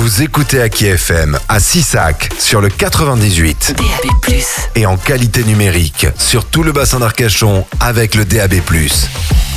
Vous écoutez Aki FM à Sissac sur le 98. DAB+. Et en qualité numérique sur tout le bassin d'Arcachon avec le DAB+.